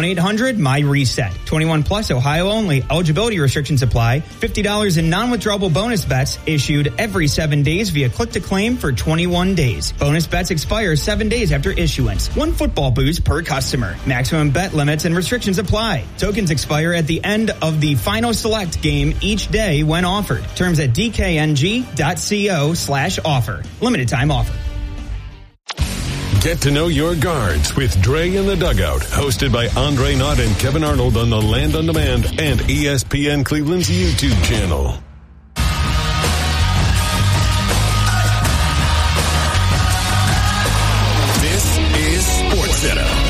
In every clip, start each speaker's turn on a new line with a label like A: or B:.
A: 1-800-MY-RESET. 21 plus, Ohio only. Eligibility restrictions apply. $50 in non-withdrawable bonus bets issued every 7 days via click-to-claim for 21 days. Bonus bets expire 7 days after issuance. 1 football boost per customer. Maximum bet limits and restrictions apply. Tokens expire at the end of the final select game each day when offered. Terms at dkng.co/offer. Limited time offer.
B: Get to know your guards with Dre in the Dugout, hosted by Andre Knott and Kevin Arnold on the Land on Demand and ESPN Cleveland's YouTube channel. This is SportsCenter.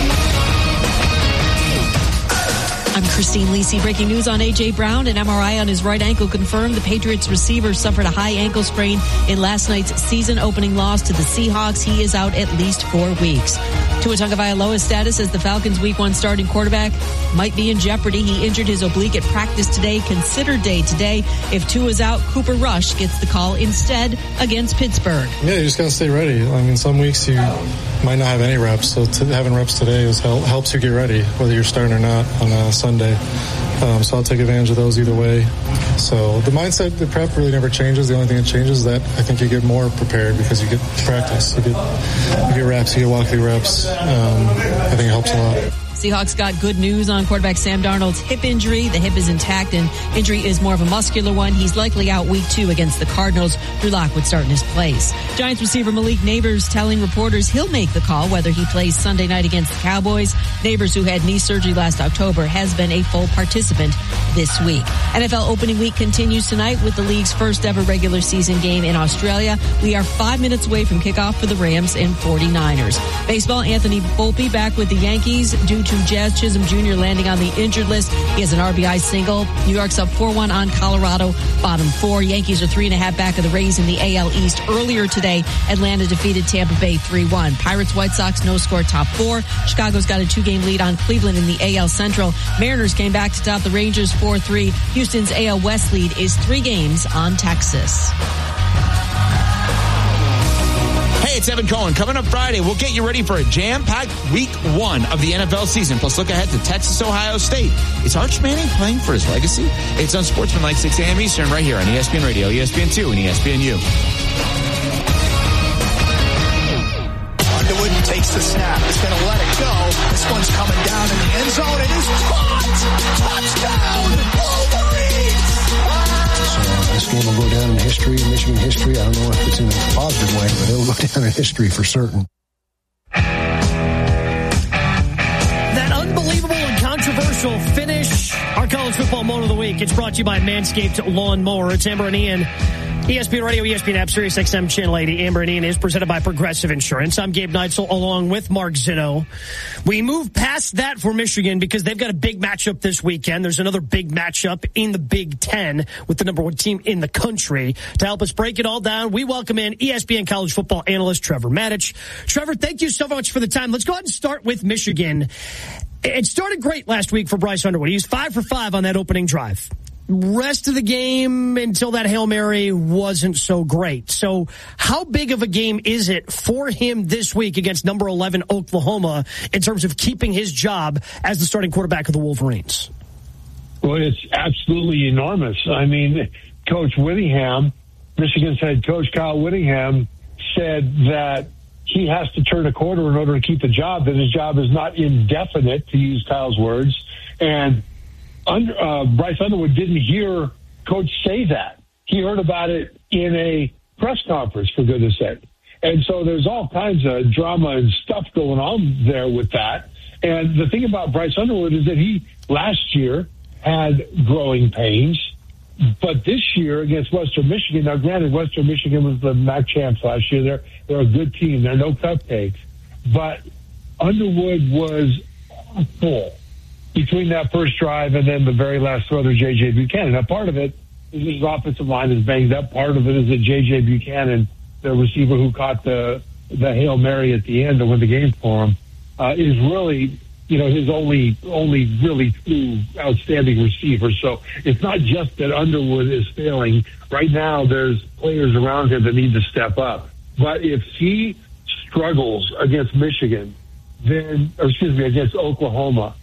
C: I'm Christine Lisi. Breaking news on A.J. Brown. An MRI on his right ankle confirmed the Patriots receiver suffered a high ankle sprain in last night's season-opening loss to the Seahawks. He is out at least 4 weeks. Tua Tagovailoa's status as the Falcons' Week 1 starting quarterback might be in jeopardy. He injured his oblique at practice today, considered day today. If Tua's out, Cooper Rush gets the call instead against Pittsburgh.
D: Yeah, you just got to stay ready. I mean, some weeks you might not have any reps, so having reps today helps you get ready, whether you're starting or not on a Sunday. So I'll take advantage of those either way. So the mindset, the prep really never changes. The only thing that changes is that I think you get more prepared because you get practice. You get reps, you get walk-through reps. I think it helps a lot.
C: Seahawks got good news on quarterback Sam Darnold's hip injury. The hip is intact and injury is more of a muscular one. He's likely out week 2 against the Cardinals. Drew Lock would start in his place. Giants receiver Malik Neighbors telling reporters he'll make the call whether he plays Sunday night against the Cowboys. Neighbors, who had knee surgery last October, has been a full participant this week. NFL opening week continues tonight with the league's first ever regular season game in Australia. We are 5 minutes away from kickoff for the Rams and 49ers. Baseball, Anthony Volpe back with the Yankees due to Jazz Chisholm Jr. landing on the injured list. He has an RBI single. New York's up 4-1 on Colorado, bottom 4. Yankees are 3.5 back of the Rays in the AL East. Earlier today, Atlanta defeated Tampa Bay 3-1. Pirates, White Sox, no score, top 4. Chicago's got a 2-game lead on Cleveland in the AL Central. Mariners came back to top the Rangers 4-3. Houston's AL West lead is 3 games on Texas.
E: Hey, it's Evan Cohen. Coming up Friday, we'll get you ready for a jam-packed Week 1 of the NFL season. Plus, look ahead to Texas, Ohio State. Is Arch Manning playing for his legacy? It's on Sportsmanlike 6 a.m. Eastern right here on ESPN Radio, ESPN2, and ESPNU.
F: Underwood takes the snap. He's going to let it go. This one's coming down in the end zone. It is caught. Touchdown, Wolverines.
G: So this game will go down in history, Michigan history. I don't know if it's in a positive way, but it'll go down in history for certain.
H: That unbelievable and controversial finish. Our college football moment of the week. It's brought to you by Manscaped Lawnmower. It's Amber and Ian. ESPN Radio, ESPN app, Sirius XM Channel 80. Amber and Ian is presented by Progressive Insurance. I'm Gabe Neitzel along with Mark Zino. We move past that for Michigan because they've got a big matchup this weekend. There's another big matchup in the Big Ten with the number 1 team in the country. To help us break it all down, we welcome in ESPN college football analyst Trevor Matich. Trevor, thank you so much for the time. Let's go ahead and start with Michigan. It started great last week for Bryce Underwood. He was 5 for 5 on that opening drive. Rest of the game until that Hail Mary wasn't so great. So how big of a game is it for him this week against number 11 Oklahoma in terms of keeping his job as the starting quarterback of the Wolverines?
I: Well, it's absolutely enormous. I mean, Coach Whittingham, Michigan's head coach Kyle Whittingham, said that he has to turn a quarter in order to keep the job, that his job is not indefinite, to use Kyle's words. And Bryce Underwood didn't hear Coach say that. He heard about it in a press conference, for goodness sake. And so there's all kinds of drama and stuff going on there with that. And the thing about Bryce Underwood is that he, last year, had growing pains. But this year against Western Michigan, now granted, Western Michigan was the MAC champs last year. They're a good team. They're no cupcakes. But Underwood was awful between that first drive and then the very last throw to J.J. Buchanan. Now, part of it is his offensive line is banged up. Part of it is that J.J. Buchanan, the receiver who caught the Hail Mary at the end to win the game for him, is really, his only really true outstanding receiver. So it's not just that Underwood is failing. Right now, there's players around him that need to step up. But if he struggles against Michigan, against Oklahoma,